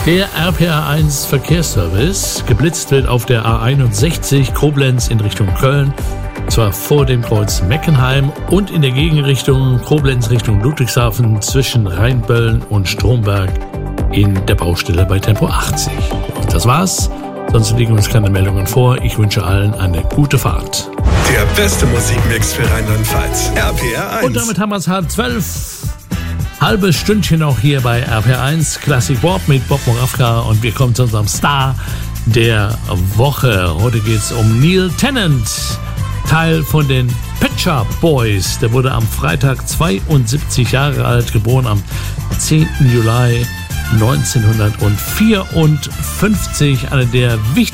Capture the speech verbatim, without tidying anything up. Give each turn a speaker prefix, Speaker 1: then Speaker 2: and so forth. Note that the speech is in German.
Speaker 1: Der R P R eins Verkehrsservice. Geblitzt wird auf der A einundsechzig Koblenz in Richtung Köln, zwar vor dem Kreuz Meckenheim und in der Gegenrichtung Koblenz Richtung Ludwigshafen zwischen Rheinböllen und Stromberg in der Baustelle bei Tempo achtzig. Und das war's. Sonst liegen uns keine Meldungen vor. Ich wünsche allen eine gute Fahrt.
Speaker 2: Der beste Musikmix für Rheinland-Pfalz. R P R eins.
Speaker 1: Und damit haben wir es halb zwölf. Halbes Stündchen auch hier bei R P R eins Classic Bob mit Bob Moravka. Und wir kommen zu unserem Star der Woche. Heute geht es um Neil Tennant, Teil von den Pet Shop Boys. Der wurde am Freitag zweiundsiebzig Jahre alt, geboren am zehnten Juli neunzehnhundertvierundfünfzig. Einer der wichtigsten